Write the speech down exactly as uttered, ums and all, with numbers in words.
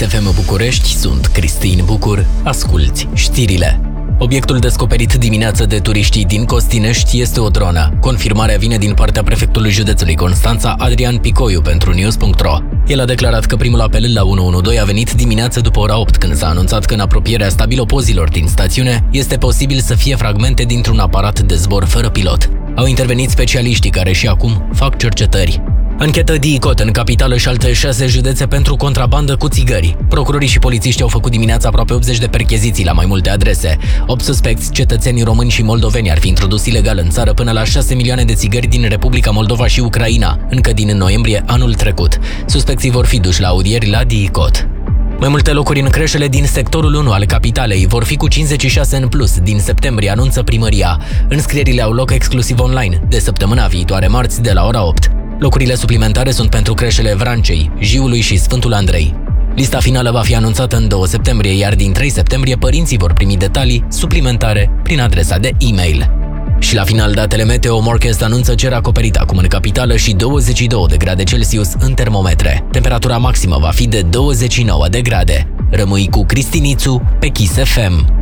F M București, sunt Cristin Bucur, asculți știrile. Obiectul descoperit dimineață de turiștii din Costinești este o dronă. Confirmarea vine din partea prefectului județului Constanța, Adrian Picoiu, pentru news punct ro. El a declarat că primul apel la unu unu doi a venit dimineață după ora opt, când s-a anunțat că în apropierea stabilopozilor din stațiune este posibil să fie fragmente dintr-un aparat de zbor fără pilot. Au intervenit specialiștii care și acum fac cercetări. Anchetă D I C O T în capitală și alte șase județe pentru contrabandă cu țigări. Procurorii și polițiștii au făcut dimineața aproape optzeci de percheziții la mai multe adrese. opt suspecți, cetățenii români și moldoveni, ar fi introdus ilegal în țară până la șase milioane de țigări din Republica Moldova și Ucraina, încă din noiembrie anul trecut. Suspecții vor fi duși la audieri la D I C O T. Mai multe locuri în creșele din sectorul unu al capitalei vor fi cu cincizeci și șase în plus din septembrie, anunță primăria. Înscrierile au loc exclusiv online, de săptămâna viitoare, marți, de la ora opt. Locurile suplimentare sunt pentru creșele Vrancei, Jiului și Sfântul Andrei. Lista finală va fi anunțată în doi septembrie, iar din trei septembrie părinții vor primi detalii suplimentare prin adresa de e-mail. Și la final, datele Meteo Morchest anunță cer acoperit acum în capitală și douăzeci și două de grade Celsius în termometre. Temperatura maximă va fi de douăzeci și nouă de grade. Rămâi cu Cristinițu pe Kiss F M.